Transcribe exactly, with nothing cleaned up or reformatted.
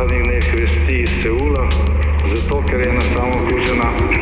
zadnjih dneh vesti iz Seula, zato ker je ena samo okužena